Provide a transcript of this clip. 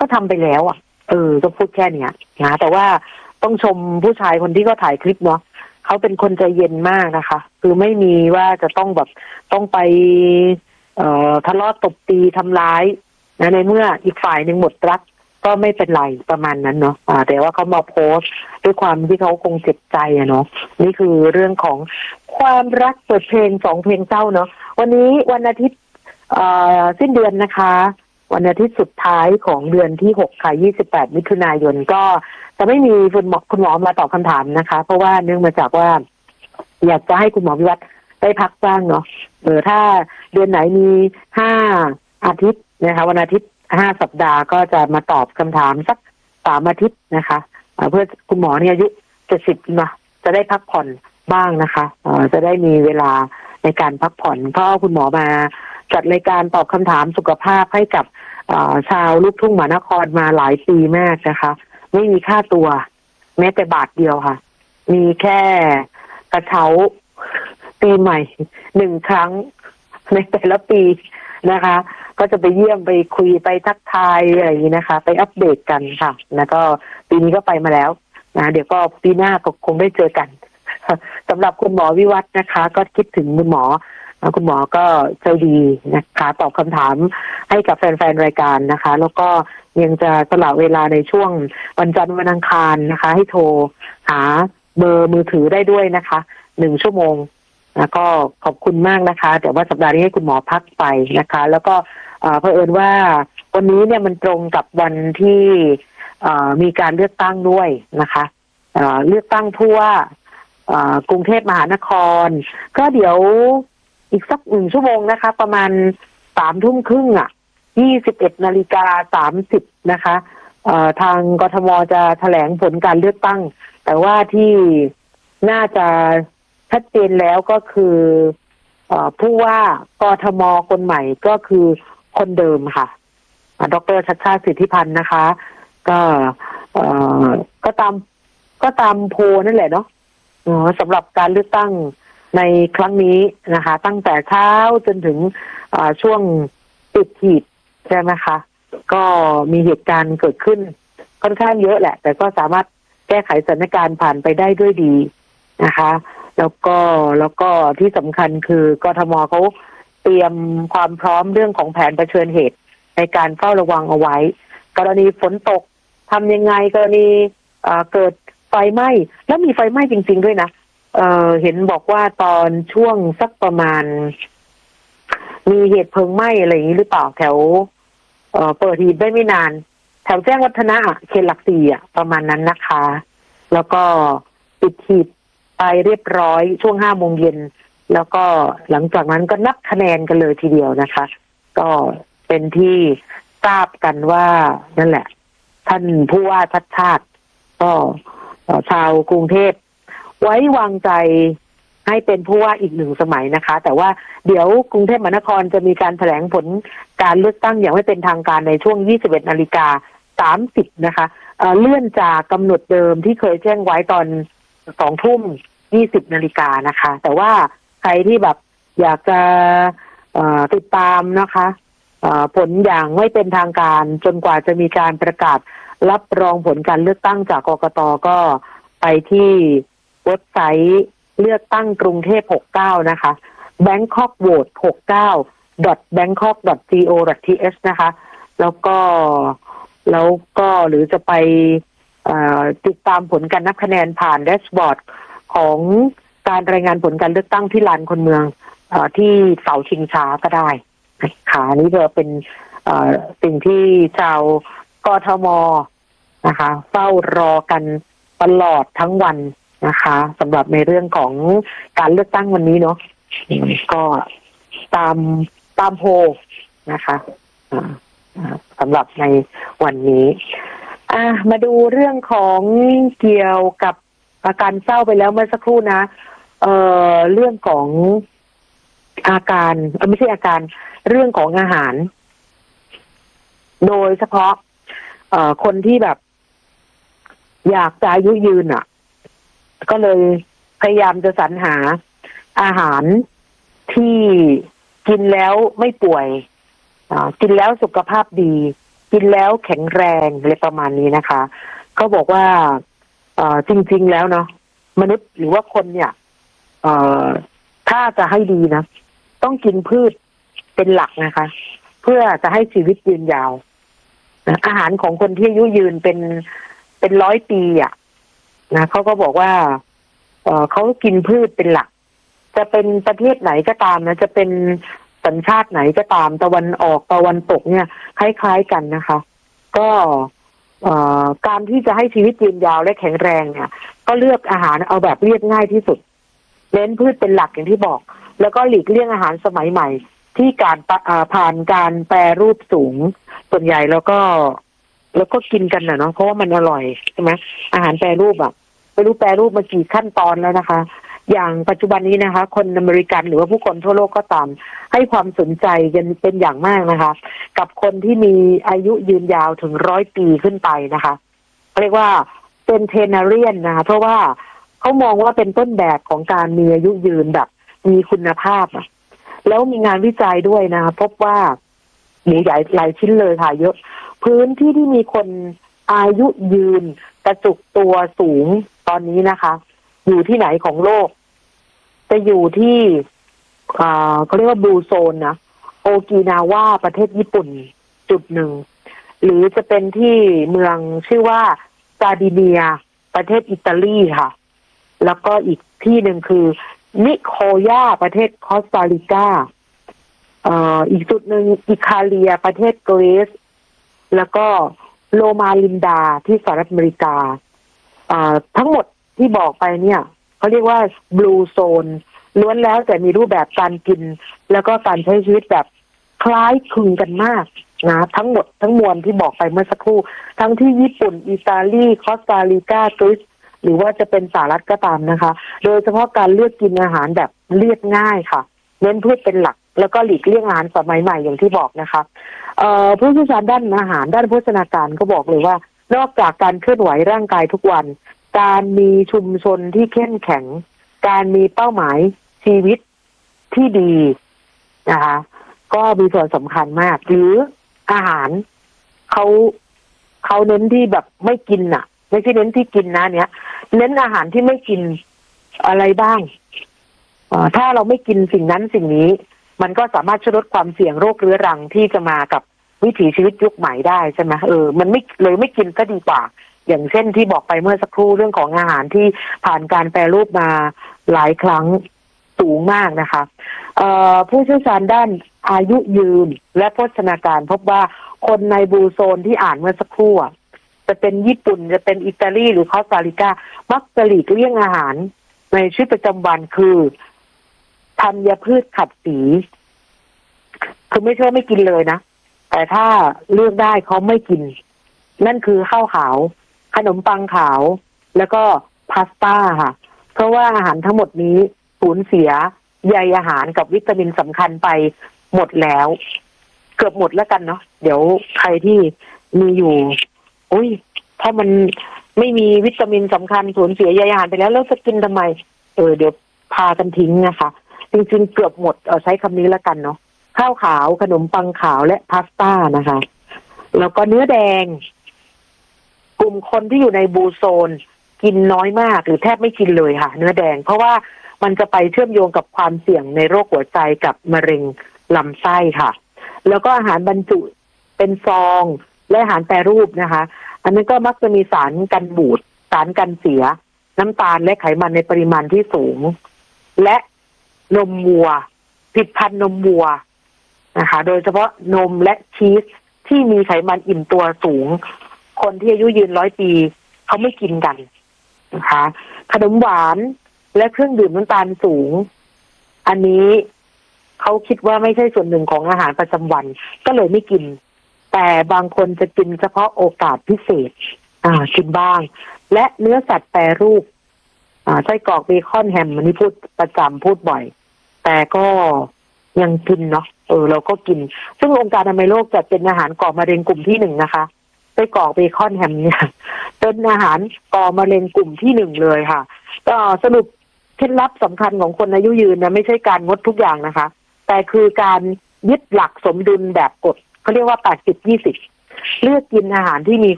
ทำไปแล้วอ่ะก็พูดแค่เนี้ยนะแต่ว่าต้องชมผู้ชายคนที่เขาถ่ายคลิปเนาะเขาเป็นคนใจเย็นมากนะคะคือไม่มีว่าจะต้องไปทะเลาะตบตีทำร้ายนะในเมื่ออีกฝ่ายหนึ่งหมดรักก็ไม่เป็นไรประมาณนั้นเนาะแต่ว่าเขามาโพสต์ด้วยความที่เขาคงเจ็บใจอะเนาะนี่คือเรื่องของความรักเปิดเพลง2 เพลงเศร้าเนาะวันนี้วันอาทิตย์สิ้นเดือนนะคะวันอาทิตย์สุดท้ายของเดือนที่6ค่ะ28มิถุนายนก็จะไม่มีคุณหมอมาตอบคำถามนะคะเพราะว่าเนื่องมาจากว่าอยากจะให้คุณหมอวิวัฒน์ได้พักบ้างเนาะถ้าเดือนไหนมี5 อาทิตย์นะคะวันอาทิตย์5 สัปดาห์ก็จะมาตอบคำถามสัก3 อาทิตย์นะคะเพื่อคุณหมอเนี่ยอายุ70นะจะได้พักผ่อนบ้างนะคะจะได้มีเวลาในการพักผ่อนเพราะคุณหมอมาจัดรายการตอบคำถามสุขภาพให้กับชาวลูกทุ่งมหานครมาหลายปีมากนะคะไม่มีค่าตัวแม้แต่บาทเดียวค่ะมีแค่กระเช้าปีใหม่1 ครั้งในแต่ละปีนะคะก็จะไปเยี่ยมไปคุยไปทักทายอะไรอย่างนี้นะคะไปอัปเดตกันค่ะแล้วก็ปีนี้ก็ไปมาแล้วนะเดี๋ยวก็ปีหน้าก็คงได้เจอกันสำหรับคุณหมอวิวัฒน์นะคะก็คิดถึงคุณหมอก็ใจดีนะคะตอบคำถามให้กับแฟนๆรายการนะคะแล้วก็ยังจะสละเวลาในช่วงวันจันทร์วันอังคารนะคะให้โทรหาเบอร์มือถือได้ด้วยนะคะ1 ชั่วโมงแล้วก็ขอบคุณมากนะคะแต่ว่าสัปดาห์นี้ให้คุณหมอพักไปนะคะแล้วก็เผอิญว่าวันนี้เนี่ยมันตรงกับวันที่มีการเลือกตั้งด้วยนะคะเลือกตั้งผู้ว่ากรุงเทพมหานครก็เดี๋ยวอีกสัก1 ชั่วโมงนะคะประมาณ21:30 21:30 นะคะทางกทมจะแถลงผลการเลือกตั้งแต่ว่าที่น่าจะชัดเจนแล้วก็คือผู้ว่ากทมคนใหม่ก็คือคนเดิมค่ะดร.ชัชชาติสิทธิพันธ์นะคะก็ตามโพลนั่นแหละเนาะสำหรับการเลือกตั้งในครั้งนี้นะคะตั้งแต่เช้าจนถึงช่วงปิดหีบใช่ไหมคะก็มีเหตุการณ์เกิดขึ้นค่อนข้างเยอะแหละแต่ก็สามารถแก้ไขสถานการณ์ผ่านไปได้ด้วยดีนะคะแล้วก็ที่สำคัญคือกทมเขาเตรียมความพร้อมเรื่องของแผนเผชิญเหตุในการเฝ้าระวังเอาไว้กรณีฝนตกทำยังไงกรณีเกิดไฟไหม้แล้วมีไฟไหม้จริงๆด้วยนะเห็นบอกว่าตอนช่วงสักประมาณมีเหตุเพลิงไหม้อะไรอย่างนี้หรือเปล่าแถวเปิดหีบได้ไม่นานแถวแจ้งวัฒนะเขตหลัก4ประมาณนั้นนะคะแล้วก็ปิดหีบไปเรียบร้อยช่วง5 โมงเย็นแล้วก็หลังจากนั้นก็นับคะแนนกันเลยทีเดียวนะคะก็เป็นที่ทราบกันว่านั่นแหละท่านผู้ว่าชัดชาติก็ชาวกรุงเทพไว้วางใจให้เป็นผู้ว่าอีก1 สมัยนะคะแต่ว่าเดี๋ยวกรุงเทพมหานครจะมีการแถลงผลการเลือกตั้งอย่างไม่เป็นทางการในช่วง 21:30 นะคะเลื่อนจากกำหนดเดิมที่เคยแจ้งไว้ตอน 20:20 นะคะแต่ว่าใครที่แบบอยากจะติดตามนะคะผลอย่างไม่เป็นทางการจนกว่าจะมีการประกาศรับรองผลการเลือกตั้งจากกกต.ก็ไปที่เว็บไซต์เลือกตั้งกรุงเทพ69นะคะ bangkokvote69.bangkok.go.th นะคะแล้วก็หรือจะไปติดตามผลการนับคะแนนผ่านแดชบอร์ดของการรายงานผลการเลือกตั้งที่ลานคนเมืองที่เสาชิงช้าก็ได้ค่ะนี่ก็เป็นสิ่งที่ชาวกทมนะคะเฝ้ารอกันตลอดทั้งวันนะคะสำหรับในเรื่องของการเลือกตั้งวันนี้เนาะก็ตามโพลนะคะสำหรับในวันนี้มาดูเรื่องของเกี่ยวกับอาการเศร้าไปแล้วเมื่อสักครู่นะเรื่องของอาการไม่ใช่อาการเรื่องของอาหารโดยเฉพาะคนที่แบบอยากจะอายุยืนก็เลยพยายามจะสรรหาอาหารที่กินแล้วไม่ป่วยกินแล้วสุขภาพดีกินแล้วแข็งแรงอะไรประมาณนี้นะคะเขาบอกว่าจริงๆแล้วเนาะมนุษย์หรือว่าคนเนี่ยถ้าจะให้ดีนะต้องกินพืชเป็นหลักนะคะเพื่อจะให้ชีวิตยืนยาวอาหารของคนที่อายุยืนเป็น100 ปีอ่ะนะเขาก็บอกว่าเขากินพืชเป็นหลักจะเป็นประเทศไหนก็ตามนะจะเป็นสัญชาติไหนก็ตามตะวันออกตะวันตกเนี่ยคล้ายๆกันนะคะก็การที่จะให้ชีวิตยืนยาวและแข็งแรงเนี่ยก็เลือกอาหารเอาแบบเรียบง่ายที่สุดเน้นพืชเป็นหลักอย่างที่บอกแล้วก็หลีกเลี่ยงอาหารสมัยใหม่ที่การผ่านการแปรรูปสูงส่วนใหญ่แล้วก็กินกันนะเนาะเพราะว่ามันอร่อยใช่ไหมอาหารแปรรูปอะไม่รู้แปรรูปมากี่ขั้นตอนแล้วนะคะอย่างปัจจุบันนี้นะคะคนอเมริกันหรือว่าผู้คนทั่วโลกก็ตามให้ความสนใจกันเป็นอย่างมากนะคะกับคนที่มีอายุยืนยาวถึง100 ปีขึ้นไปนะคะเรียกว่าเป็นเทนาเรียนนะคะเพราะว่าเขามองว่าเป็นต้นแบบของการมีอายุยืนแบบมีคุณภาพอ่ะแล้วมีงานวิจัยด้วยนะคะพบว่าหมูใหญ่หลายชิ้นเลยค่ะเยอะพื้นที่ที่มีคนอายุยืนกระจุกตัวสูงตอนนี้นะคะอยู่ที่ไหนของโลกจะอยู่ที่เขาเรียกว่าบลูโซนนะโอกินาวาประเทศญี่ปุ่นจุดหนึ่งหรือจะเป็นที่เมืองชื่อว่าซาร์ดิเนียประเทศอิตาลีค่ะแล้วก็อีกที่หนึ่งคือนิโคยาประเทศคอสตาริกาอีกจุดหนึ่งอิคาเลียประเทศกรีซแล้วก็โลมาลินดาที่สหรัฐอเมริกาทั้งหมดที่บอกไปเนี่ยเขาเรียกว่าบลูโซนล้วนแล้วแต่มีรูปแบบการกินแล้วก็การใช้ชีวิตแบบคล้ายคลึงกันมากนะทั้งหมดทั้งมวลที่บอกไปเมื่อสักครู่ทั้งที่ญี่ปุ่นอิตาลีคอสตาริกากรีซหรือว่าจะเป็นสหรัฐก็ตามนะคะโดยเฉพาะการเลือกกินอาหารแบบเรียบง่ายค่ะเน้นพืชเป็นหลักแล้วก็หลีกเลี่ยงอาหารสมัยใหม่อย่างที่บอกนะคะผู้เชี่ยวชาญด้านอาหารด้านโภชนาการก็บอกเลยว่านอกจากการเคลื่อนไหวร่างกายทุกวันการมีชุมชนที่เข้มแข็งการมีเป้าหมายชีวิตที่ดีนะคะก็มีส่วนสำคัญมากหรืออาหารเขาเน้นที่แบบไม่กินน่ะไม่ใช่เน้นที่กินนะเนี้ยเน้นอาหารที่ไม่กินอะไรบ้างถ้าเราไม่กินสิ่งนั้นสิ่งนี้มันก็สามารถช่วยลดความเสี่ยงโรคเรื้อรังที่จะมากับวิถีชีวิตยุคใหม่ได้ใช่ไหมมันไม่กินก็ดีกว่าอย่างเช่นที่บอกไปเมื่อสักครู่เรื่องของอาหารที่ผ่านการแปรรูปมาหลายครั้งสูงมากนะคะผู้เชี่ยวชาญด้านอายุยืนและโภชนาการพบว่าคนในบลูโซนที่อ่านเมื่อสักครู่จะเป็นญี่ปุ่นจะเป็นอิตาลีหรือคอสตาริกามักจะหลีกเลี่ยงอาหารในชีวิตประจำวันคือธัญพืชขัดสีคือไม่ใช่ไม่กินเลยนะแต่ถ้าเลือกได้เขาไม่กินนั่นคือข้าวขาวขนมปังขาวแล้วก็พาสต้าค่ะเพราะว่าอาหารทั้งหมดนี้สูญเสียใยอาหารกับวิตามินสำคัญไปหมดแล้วเกือบหมดแล้วกันเนาะเดี๋ยวใครที่มีอยู่ถ้ามันไม่มีวิตามินสำคัญสูญเสียใยอาหารไปแล้วจะกินทำไมเดี๋ยวพากันทิ้งนะคะจริงๆเกือบหมดใช้คำนี้แล้วกันเนาะข้าวขาวขนมปังขาวและพาสต้านะคะแล้วก็เนื้อแดงกลุ่มคนที่อยู่ในบลูโซนกินน้อยมากหรือแทบไม่กินเลยค่ะเนื้อแดงเพราะว่ามันจะไปเชื่อมโยงกับความเสี่ยงในโรคหัวใจกับมะเร็งลำไส้ค่ะแล้วก็อาหารบรรจุเป็นซองและอาหารแปรรูปนะคะอันนั้นก็มักจะมีสารกันบูดสารกันเสียน้ำตาลและไขมันในปริมาณที่สูงและนมวัวผลิตภัณฑ์นมวัวนะคะโดยเฉพาะนมและชีสที่มีไขมันอิ่มตัวสูงคนที่อายุยืน100 ปีเขาไม่กินกันนะคะขนมหวานและเครื่องดื่มน้ำตาลสูงอันนี้เขาคิดว่าไม่ใช่ส่วนหนึ่งของอาหารประจำวันก็เลยไม่กินแต่บางคนจะกินเฉพาะโอกาสพิเศษกินบ้างและเนื้อสัตว์แปรรูปไส้กรอกเบคอนแฮมอันนี้พูดประจำพูดบ่อยแต่ก็ยังกินเนาะเราก็กินซึ่งองค์การอนามัยโลกจัดเป็นอาหารก่อมะเร็งกลุ่มที่1นะคะไส้กรอกเบคอนแฮมเนี่ยเป็นอาหารก่อมะเร็งกลุ่มที่1เลยค่ะก็สรุปเคล็ดลับสำคัญของคนอายุยืนนะไม่ใช่การงดทุกอย่างนะคะแต่คือการยึดหลักสมดุลแบบกฎเขาเรียกว่า80-20 เลือกกินอาหารที่มี